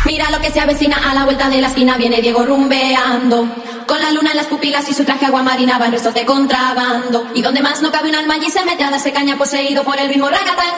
Mira lo que se avecina a la vuelta de la esquina, viene Diego rumbeando. Con la luna en las pupilas y su traje aguamarina van restos de contrabando. Y donde más no cabe un alma allí se mete a darse caña poseído por el ritmo ragatán.